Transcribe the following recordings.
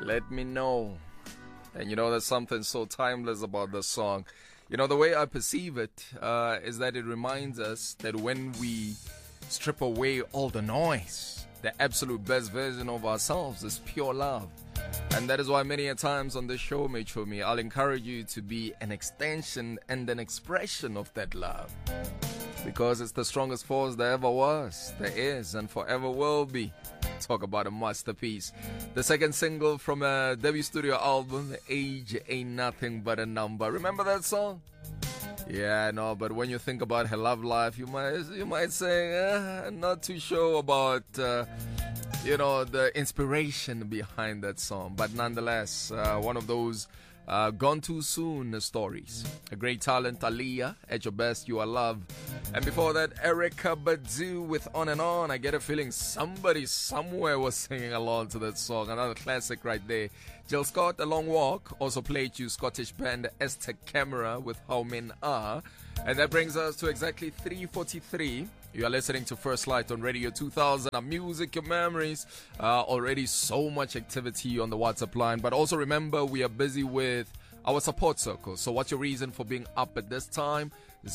Let me know. And you know, there's something so timeless about this song. You know, the way I perceive it is that it reminds us that when we strip away all the noise, the absolute best version of ourselves is pure love. And that is why many a times on this show, Mechomi, I'll encourage you to be an extension and an expression of that love. Because it's the strongest force there ever was, there is, and forever will be. Talk about a masterpiece. The second single from a debut studio album, Age Ain't Nothing But a Number. Remember that song? Yeah, no, but when you think about her love life, you might say, not too sure about, the inspiration behind that song. But nonetheless, one of those gone too soon stories. A great talent, Aaliyah, At Your Best, You Are Love. And before that, Erykah Badu with On and On. I get a feeling somebody somewhere was singing along to that song. Another classic right there. Jill Scott, A Long Walk. Also played you Scottish band Esther Camera with How Men Are. And that brings us to exactly 3:43. You are listening to First Light on Radio 2000. Our music, your memories. Already so much activity on the WhatsApp line. But also remember, we are busy with our support circle. So what's your reason for being up at this time?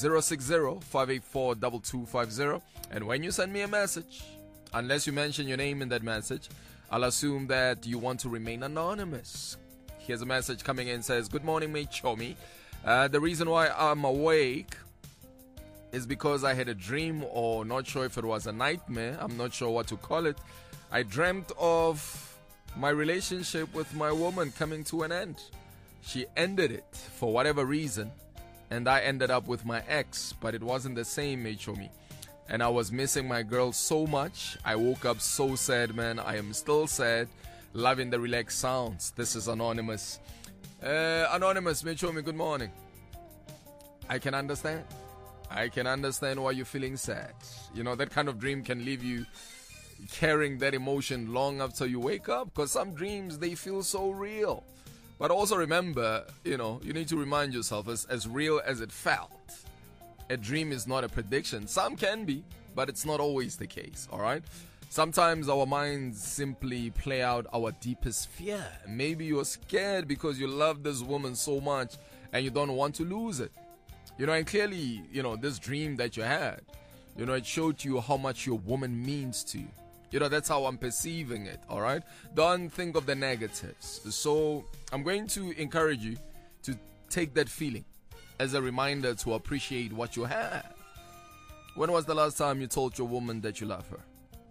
060-584-2250. And when you send me a message, unless you mention your name in that message, I'll assume that you want to remain anonymous. Here's a message coming in, says, "Good morning, Mechomi. The reason why I'm awake is because I had a dream, or not sure if it was a nightmare. I'm not sure what to call it. I dreamt of my relationship with my woman coming to an end. She ended it for whatever reason, and I ended up with my ex, but it wasn't the same, Mechomi. And I was missing my girl so much. I woke up so sad, man. I am still sad. Loving the relaxed sounds." This is Anonymous. Anonymous, Mechomi, good morning. I can understand why you're feeling sad. You know, that kind of dream can leave you carrying that emotion long after you wake up, because some dreams, they feel so real. But also remember, you need to remind yourself, as real as it felt, a dream is not a prediction. Some can be, but it's not always the case, alright? Sometimes our minds simply play out our deepest fear. Maybe you're scared because you love this woman so much and you don't want to lose it. And clearly, this dream that you had, it showed you how much your woman means to you. That's how I'm perceiving it, alright? Don't think of the negatives. So I'm going to encourage you to take that feeling as a reminder to appreciate what you have. When was the last time you told your woman that you love her?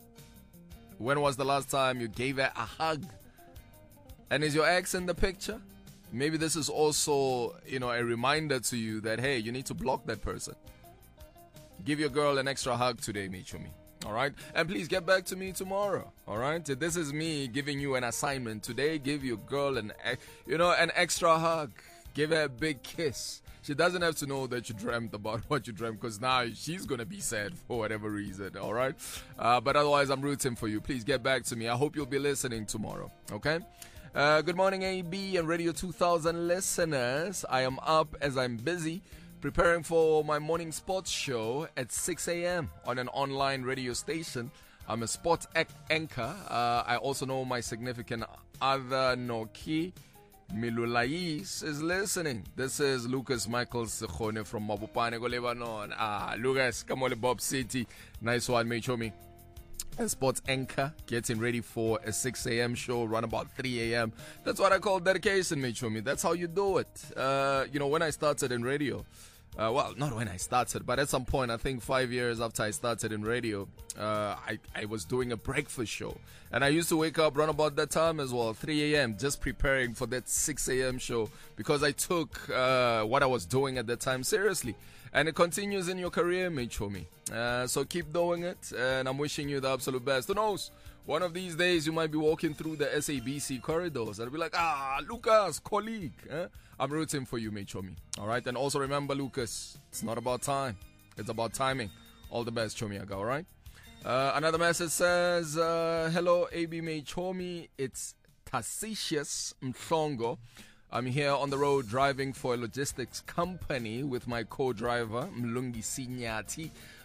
When was the last time you gave her a hug? And is your ex in the picture? Maybe this is also, a reminder to you that, hey, you need to block that person. Give your girl an extra hug today, Mechomi. Alright? And please get back to me tomorrow. Alright? This is me giving you an assignment. Today, give your girl an extra hug. Give her a big kiss. She doesn't have to know that you dreamt about what you dreamt, because now she's going to be sad for whatever reason. Alright? But otherwise, I'm rooting for you. Please get back to me. I hope you'll be listening tomorrow. Okay? Good morning, AB and Radio 2000 listeners. I am up as I'm busy preparing for my morning sports show at 6 a.m. on an online radio station. I'm a sports anchor. I also know my significant other, Noki Milulais, is listening. This is Lucas Michael Sekhone from Mabopane, Lebanon. Lucas, come on, Bob City. Nice one, Mechomi. A sports anchor, getting ready for a 6 a.m. show, run about 3 a.m. That's what I call dedication, Mechomi. That's how you do it. When I started in radio, not when I started, but at some point, I think 5 years after I started in radio, I was doing a breakfast show. And I used to wake up around about that time as well, 3 a.m., just preparing for that 6 a.m. show, because I took what I was doing at that time seriously. And it continues in your career, Mechomi. So keep doing it, and I'm wishing you the absolute best. Who knows? One of these days, you might be walking through the SABC corridors. I'll be like, Lucas, colleague. I'm rooting for you, Mechomi. All right? And also remember, Lucas, it's not about time. It's about timing. All the best, Chomiaga, all right? Another message says, hello, AB Mechomi. It's Tassicius Mhlongo. I'm here on the road driving for a logistics company with my co-driver, Mlungi Sinyati.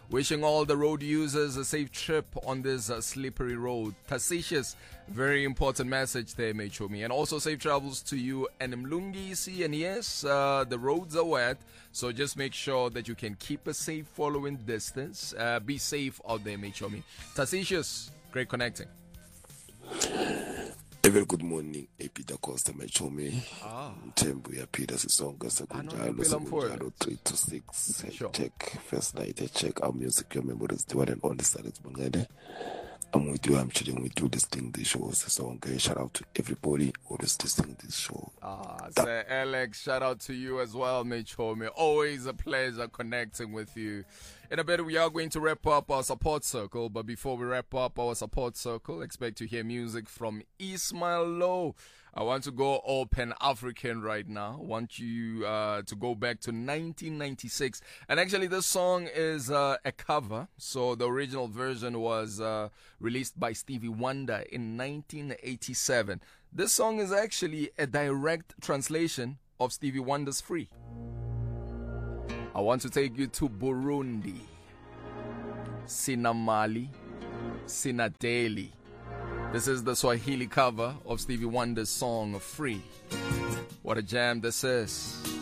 Wishing all the road users a safe trip on this slippery road. Tacitus, very important message there, Mechomi. And also safe travels to you and Mlungisi. And yes, the roads are wet, so just make sure that you can keep a safe following distance. Be safe out there, Mechomi. Tacitus, great connecting. A very good morning, Peter Costa, Mechomi. Tembuya Peter Sisonga, Sakunjalo, 3 to 6. Sure. Check first night, I check our music, your memories, the one and only Silence Bangade. I'm with you, I'm chilling with you, listening to the shows. So, okay, shout out to everybody who is listening to this show. Sir Alex, shout out to you as well, Mechomi. Always a pleasure connecting with you. In a bit, we are going to wrap up our support circle, but before we wrap up our support circle, expect to hear music from Ismail Lowe. I want to go all Pan-African right now. I want you to go back to 1996. And actually, this song is a cover. So the original version was released by Stevie Wonder in 1987. This song is actually a direct translation of Stevie Wonder's Free. I want to take you to Burundi. Sina Mali, Sina Daily. This is the Swahili cover of Stevie Wonder's song Free. What a jam this is.